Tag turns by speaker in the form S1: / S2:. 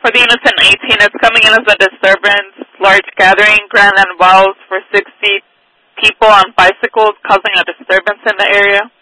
S1: For the units in 18, it's coming in as a disturbance, large gathering, grand and wows for 60 people on bicycles causing a disturbance in the area.